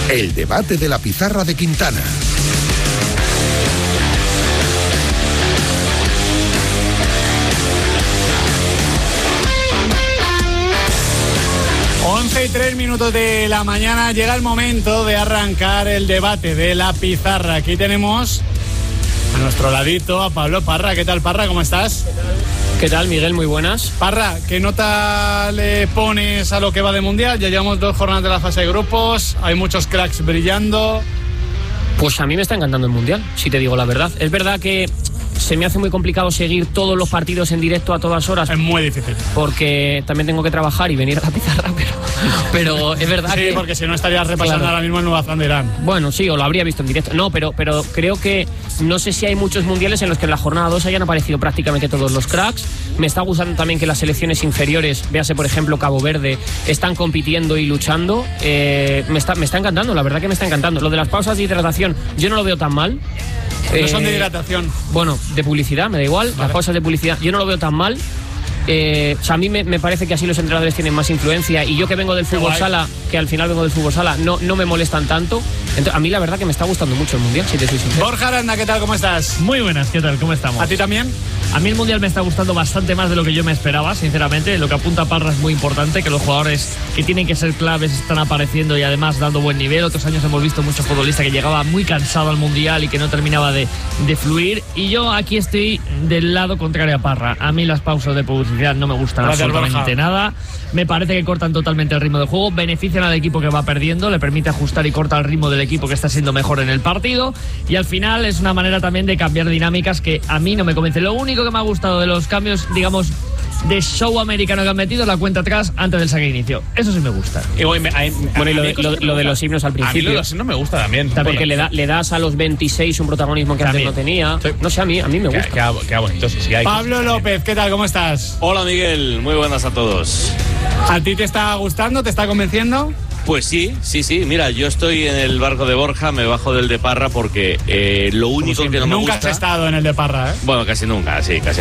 El debate de la pizarra de Quintana. Y 3 minutos de la mañana, llega el momento de arrancar el debate de la pizarra. Aquí tenemos a nuestro ladito a Pablo Parra. ¿Qué tal, Parra? ¿Cómo estás? ¿Qué tal, Miguel? Muy buenas. Parra, ¿qué nota le pones a lo que va de Mundial? Ya llevamos 2 jornadas de la fase de grupos, hay muchos cracks brillando. Pues a mí me está encantando el Mundial, si te digo la verdad. Es verdad que se me hace muy complicado seguir todos los partidos en directo a todas horas. Es muy difícil. Porque también tengo que trabajar y venir a la pizarra, pero es verdad sí, que... Sí, porque si no estarías repasando ahora mismo en Nueva Zelanda, Irán. Bueno, sí, o lo habría visto en directo. No, pero creo que no sé si hay muchos mundiales en los que en la jornada 2 hayan aparecido prácticamente todos los cracks. Me está gustando también que las selecciones inferiores, véase por ejemplo Cabo Verde, están compitiendo y luchando. Me está encantando, la verdad que me está encantando. Lo de las pausas de hidratación yo no lo veo tan mal. No son de hidratación. Bueno, de publicidad, me da igual. Vale. Las pausas de publicidad yo no lo veo tan mal. O sea, a mí me parece que así los entrenadores tienen más influencia, y yo que vengo del fútbol sala, que al final vengo del fútbol sala, no me molestan tanto. Entonces, a mí la verdad que me está gustando mucho el Mundial, si te soy sincero. Borja Aranda, ¿qué tal? ¿Cómo estás? Muy buenas, ¿qué tal? ¿Cómo estamos? ¿A ti también? A mí el Mundial me está gustando bastante más de lo que yo me esperaba, sinceramente. Lo que apunta Parra es muy importante, que los jugadores que tienen que ser claves están apareciendo y además dando buen nivel. Otros años hemos visto muchos futbolistas que llegaba muy cansado al Mundial y que no terminaba de fluir. Y yo aquí estoy del lado contrario a Parra. A mí las pausas de publicidad no me gustan absolutamente nada. Me parece que cortan totalmente el ritmo del juego, benefician al equipo que va perdiendo, le permite ajustar y corta el ritmo del equipo que está siendo mejor en el partido, y al final es una manera también de cambiar dinámicas que a mí no me convence. Lo único que me ha gustado de los cambios, digamos, de show americano que han metido es la cuenta atrás antes del saque de inicio. Eso sí me gusta. Y lo de los himnos al principio. A mí lo de los himnos me gusta también. Porque le das a los 26 un protagonismo que antes no tenía. Sí. No sé, a mí me gusta. Queda bonito, sí, hay Pablo López, ¿qué tal? ¿Cómo estás? Hola, Miguel. Muy buenas a todos. ¿A ti te está gustando? ¿Te está convenciendo? Pues sí. Mira, yo estoy en el barco de Borja, me bajo del de Parra porque lo único que no me gusta... Nunca has estado en el de Parra, ¿eh? Bueno, casi nunca.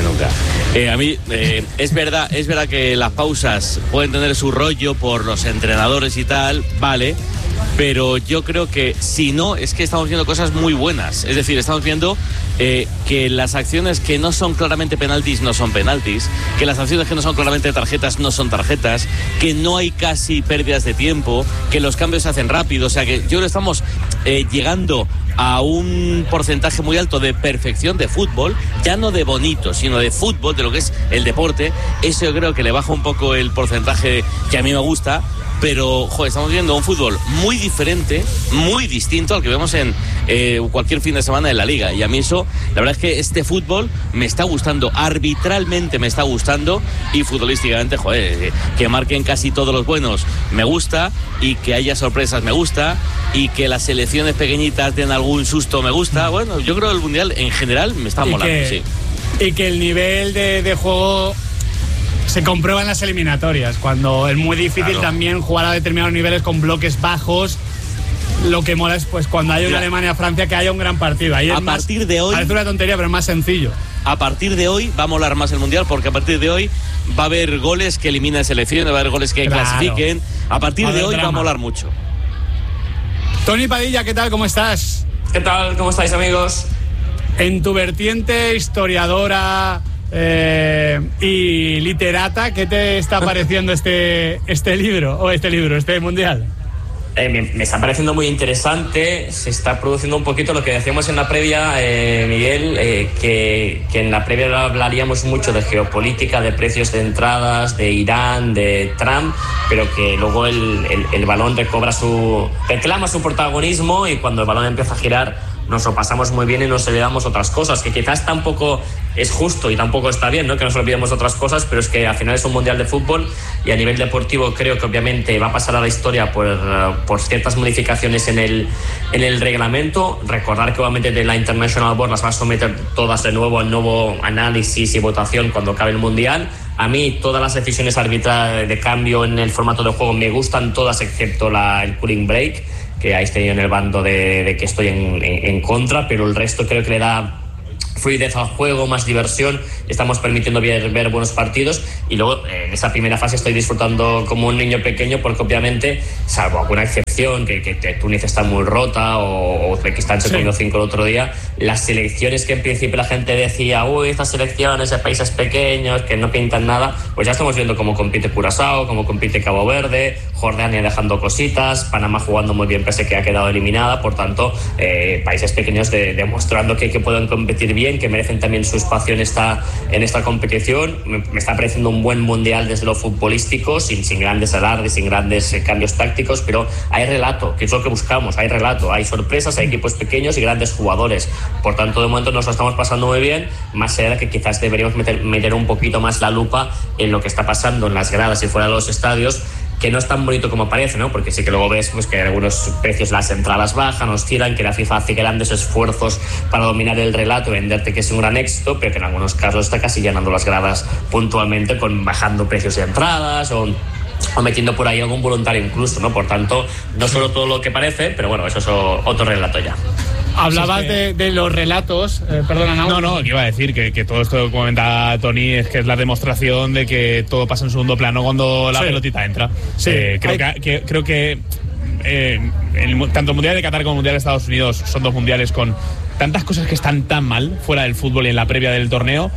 A mí es verdad que las pausas pueden tener su rollo por los entrenadores y tal, vale, pero yo creo que si no, es que estamos viendo cosas muy buenas. Es decir, estamos viendo que las acciones que no son claramente penaltis no son penaltis, que las acciones que no son claramente tarjetas no son tarjetas, que no hay casi pérdidas de tiempo, que los cambios se hacen rápido. O sea que yo creo que estamos llegando a un porcentaje muy alto de perfección de fútbol, ya no de bonito, sino de fútbol, de lo que es el deporte. Eso yo creo que le baja un poco el porcentaje que a mí me gusta. Pero, estamos viendo un fútbol muy diferente, muy distinto al que vemos en cualquier fin de semana en la Liga. Y a mí eso, la verdad es que este fútbol me está gustando, arbitralmente me está gustando, y futbolísticamente, que marquen casi todos los buenos me gusta, y que haya sorpresas me gusta, y que las selecciones pequeñitas den algún susto me gusta. Bueno, yo creo que el Mundial en general me está molando, sí. Y que el nivel de juego se comprueba en las eliminatorias, cuando es muy difícil también jugar a determinados niveles con bloques bajos. Lo que mola es pues cuando hay una Alemania-Francia, que haya un gran partido. Ahí a partir de hoy parece una tontería, pero es más sencillo. A partir de hoy va a molar más el Mundial, porque a partir de hoy va a haber goles que eliminen selecciones, va a haber goles que clasifiquen. A partir de hoy va a molar mucho. Tony Padilla, ¿qué tal? ¿Cómo estás? ¿Qué tal? ¿Cómo estáis, amigos? En tu vertiente historiadora y literata, ¿qué te está pareciendo este Mundial? Me está pareciendo muy interesante. Se está produciendo un poquito lo que decíamos en la previa, Miguel, que en la previa hablaríamos mucho de geopolítica, de precios de entradas, de Irán, de Trump, pero que luego el balón reclama su protagonismo, y cuando el balón empieza a girar nos lo pasamos muy bien y nos olvidamos otras cosas, que quizás tampoco es justo y tampoco está bien, ¿no?, que nos olvidemos otras cosas, pero es que al final es un mundial de fútbol, y a nivel deportivo creo que obviamente va a pasar a la historia por ciertas modificaciones en el reglamento. Recordar que obviamente de la International Board las va a someter todas de nuevo al nuevo análisis y votación cuando acabe el mundial. A mí todas las decisiones arbitrales de cambio en el formato de juego me gustan todas, excepto el cooling break, que ahí estoy en el bando de que estoy en contra, pero el resto creo que le da fluidez al juego, más diversión, estamos permitiendo ver buenos partidos, y luego en esa primera fase estoy disfrutando como un niño pequeño, porque obviamente, salvo alguna excepción selección, que Túnez está muy rota, o Uzbekistán se comió 5 el otro día, las selecciones que en principio la gente decía, estas selecciones de países pequeños que no pintan nada, pues ya estamos viendo cómo compite Curazao, cómo compite Cabo Verde, Jordania dejando cositas, Panamá jugando muy bien pese que ha quedado eliminada. Por tanto, países pequeños demostrando que pueden competir bien, que merecen también su espacio en esta competición. Me está pareciendo un buen mundial desde lo futbolístico, sin grandes alardes, sin grandes cambios tácticos, pero hay relato, que es lo que buscamos, hay relato, hay sorpresas, hay equipos pequeños y grandes jugadores. Por tanto, de momento nos lo estamos pasando muy bien, más allá de que quizás deberíamos meter un poquito más la lupa en lo que está pasando en las gradas y fuera de los estadios, que no es tan bonito como parece, ¿no? Porque sí que luego ves pues, que algunos precios, las entradas bajan, oscilan, que la FIFA hace grandes esfuerzos para dominar el relato y venderte que es un gran éxito, pero que en algunos casos está casi llenando las gradas puntualmente, bajando precios de entradas o metiendo por ahí algún voluntario incluso, ¿no? Por tanto, no solo todo lo que parece, pero bueno, eso es otro relato ya. Hablabas de los relatos, perdona, Nau. No, que iba a decir que todo esto que comenta Tony es que es la demostración de que todo pasa en segundo plano cuando la pelotita entra. Sí. Creo que tanto el Mundial de Qatar como el Mundial de Estados Unidos son dos mundiales con tantas cosas que están tan mal fuera del fútbol y en la previa del torneo,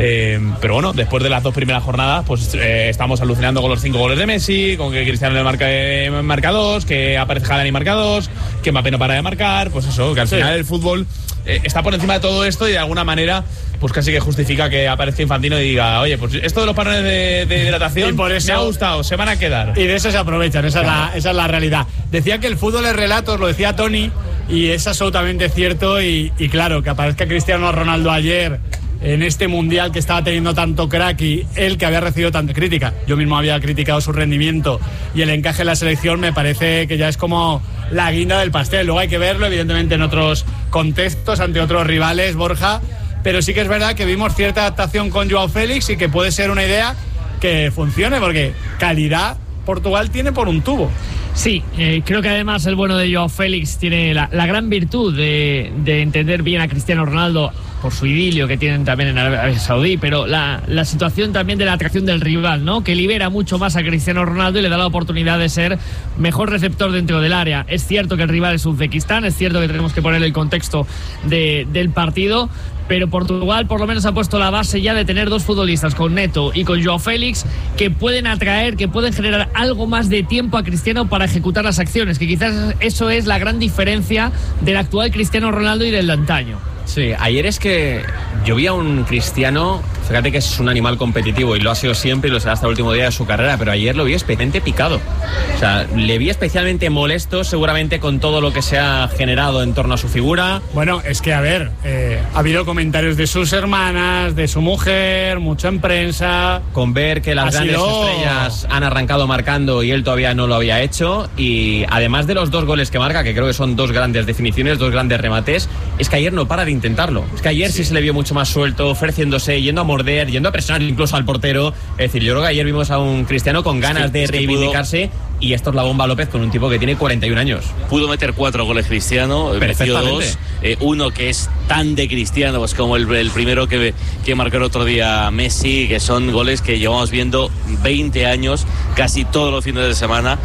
pero bueno, después de las 2 primeras jornadas pues estamos alucinando con los 5 goles de Messi, con que Cristiano marca 2, que aparece Haaland y marca 2, que Mbappé no para de marcar, pues eso, que al final el fútbol está por encima de todo esto y de alguna manera pues casi que justifica que aparezca Infantino y diga, oye, pues esto de los parones de hidratación y por eso, me ha gustado, se van a quedar. Y de eso se aprovechan, esa es la realidad. Decía que el fútbol es relatos, lo decía Tony, y es absolutamente cierto, y claro, que aparezca Cristiano Ronaldo ayer en este mundial que estaba teniendo tanto crack y él que había recibido tanta crítica. Yo mismo había criticado su rendimiento y el encaje en la selección, me parece que ya es como la guinda del pastel. Luego hay que verlo, evidentemente, en otros contextos, ante otros rivales, Borja, pero sí que es verdad que vimos cierta adaptación con Joao Félix y que puede ser una idea que funcione, porque calidad Portugal tiene por un tubo. Sí, creo que además el bueno de Joao Félix tiene la gran virtud de entender bien a Cristiano Ronaldo por su idilio que tienen también en Arabia Saudí, pero la situación también de la atracción del rival, ¿no? Que libera mucho más a Cristiano Ronaldo y le da la oportunidad de ser mejor receptor dentro del área. Es cierto que el rival es Uzbekistán, es cierto que tenemos que poner el contexto del partido, pero Portugal por lo menos ha puesto la base ya de tener 2 futbolistas, con Neto y con Joao Félix, que pueden atraer, que pueden generar algo más de tiempo a Cristiano para ejecutar las acciones, que quizás eso es la gran diferencia del actual Cristiano Ronaldo y del de antaño. Sí, ayer es que yo vi a un Cristiano, fíjate que es un animal competitivo y lo ha sido siempre y lo será hasta el último día de su carrera, pero ayer lo vi especialmente picado. O sea, le vi especialmente molesto, seguramente con todo lo que se ha generado en torno a su figura. Bueno, es que, a ver, ha habido comentarios de sus hermanas, de su mujer, mucho en prensa. Con ver que las grandes estrellas han arrancado marcando y él todavía no lo había hecho. Y además de los 2 goles que marca, que creo que son 2 grandes definiciones, 2 grandes remates, es que ayer no para de intentarlo. Es que ayer sí se le vio mucho más suelto, ofreciéndose, yendo a morder, yendo a presionar incluso al portero. Es decir, yo creo que ayer vimos a un Cristiano con ganas de reivindicarse, y esto es la bomba López con un tipo que tiene 41 años. Pudo meter 4 goles Cristiano, metió 2, uno que es tan de Cristiano pues como el primero que marcó el otro día Messi, que son goles que llevamos viendo 20 años, casi todos los fines de semana,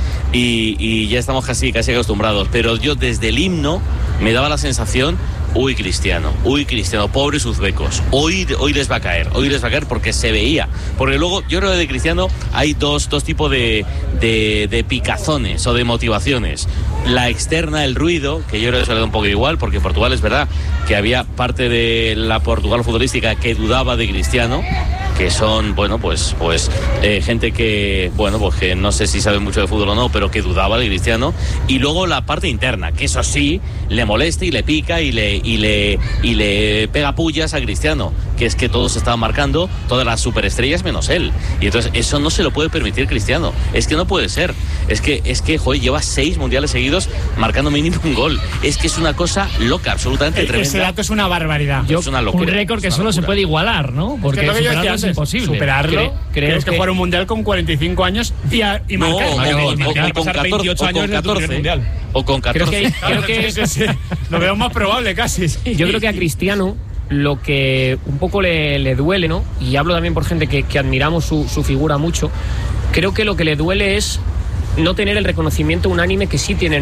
y ya estamos casi acostumbrados. Pero yo desde el himno me daba la sensación, uy Cristiano, pobres uzbecos, hoy les va a caer, porque se veía. Porque luego yo creo que de Cristiano hay dos tipos de picazones o de motivaciones. La externa, el ruido, que yo creo que se le da un poco igual, porque Portugal es verdad que había parte de la Portugal futbolística que dudaba de Cristiano, que son, bueno, pues gente que, bueno, pues que no sé si sabe mucho de fútbol o no, pero que dudaba de Cristiano. Y luego la parte interna, que eso sí, le molesta y le pica y le pega pullas a Cristiano, que es que todos estaban marcando, todas las superestrellas menos él. Y entonces eso no se lo puede permitir Cristiano. Es que no puede ser. Es que joder, lleva 6 mundiales seguidos marcando mínimo un gol. Es que es una cosa loca, absolutamente tremenda. Ese dato es una barbaridad. Es una locura. Un récord que solo se puede igualar, ¿no? Porque es que es imposible. Superarlo. Creo que jugar un mundial con 45 años y marcar. O con 28 años de tu primer mundial. O con 14. Creo que sí. Lo veo más probable casi. Sí. Yo creo que a Cristiano lo que un poco le duele, ¿no? Y hablo también por gente que admiramos su figura mucho. Creo que lo que le duele es no tener el reconocimiento unánime que sí tiene